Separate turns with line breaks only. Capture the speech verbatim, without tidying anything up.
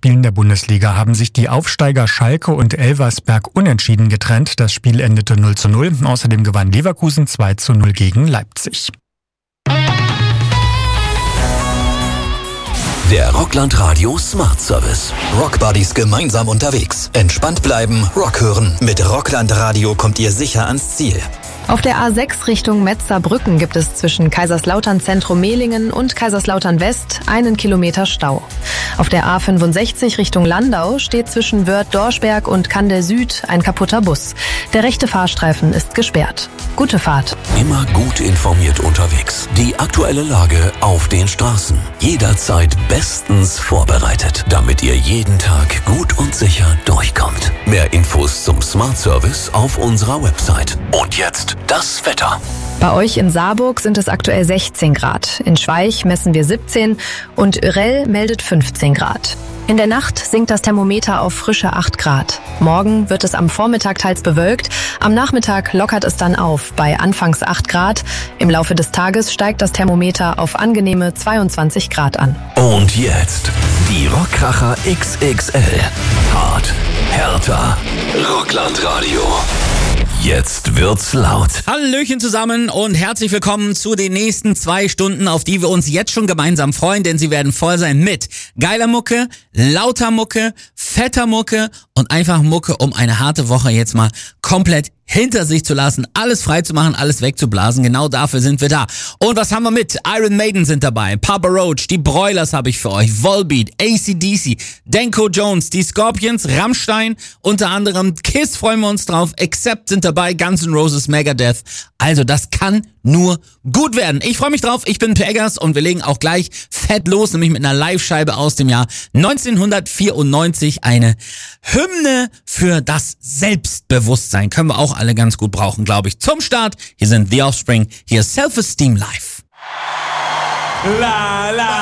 Spielen der Bundesliga haben sich die Aufsteiger Schalke und Elversberg unentschieden getrennt. Das Spiel endete null zu null. Außerdem gewann Leverkusen zwei zu null gegen Leipzig.
Der Rockland Radio Smart Service. Rockbuddies gemeinsam unterwegs. Entspannt bleiben, Rock hören. Mit Rockland Radio kommt ihr sicher ans Ziel.
Auf der A sechs Richtung Metzerbrücken gibt es zwischen Kaiserslautern Zentrum Mehlingen und Kaiserslautern West einen Kilometer Stau. Auf der A fünfundsechzig Richtung Landau steht zwischen Wörth-Dorschberg und Kandel Süd ein kaputter Bus. Der rechte Fahrstreifen ist gesperrt. Gute Fahrt.
Immer gut informiert unterwegs. Die aktuelle Lage auf den Straßen. Jederzeit bestens vorbereitet, damit ihr jeden Tag gut und sicher durchkommt. Mehr Infos zum Smart Service auf unserer Website. Und jetzt das Wetter.
Bei euch in Saarburg sind es aktuell sechzehn Grad. In Schweich messen wir siebzehn und Örell meldet fünfzehn Grad. In der Nacht sinkt das Thermometer auf frische acht Grad. Morgen wird es am Vormittag teils bewölkt. Am Nachmittag lockert es dann auf bei anfangs acht Grad. Im Laufe des Tages steigt das Thermometer auf angenehme zweiundzwanzig Grad an.
Und jetzt die Rockkracher X X L. Hart, härter, Rockland Radio. Jetzt wird's laut.
Hallöchen zusammen und herzlich willkommen zu den nächsten zwei Stunden, auf die wir uns jetzt schon gemeinsam freuen, denn sie werden voll sein mit geiler Mucke, lauter Mucke, fetter Mucke und einfach Mucke, um eine harte Woche jetzt mal komplett hinter sich zu lassen, alles frei zu machen, alles wegzublasen. Genau dafür sind wir da. Und was haben wir mit? Iron Maiden sind dabei, Papa Roach, die Broilers habe ich für euch, Volbeat, A C D C, Danko Jones, die Scorpions, Rammstein, unter anderem Kiss freuen wir uns drauf, Accept sind dabei, Guns N' Roses, Megadeth. Also das kann nur gut werden. Ich freue mich drauf, ich bin Peggers und wir legen auch gleich fett los, nämlich mit einer Live-Scheibe aus dem Jahr neunzehnhundertvierundneunzig, eine Hymne für das Selbstbewusstsein. Können wir auch alle ganz gut brauchen, glaube ich. Zum Start, hier sind The Offspring, hier ist Self-Esteem Live.
La, la.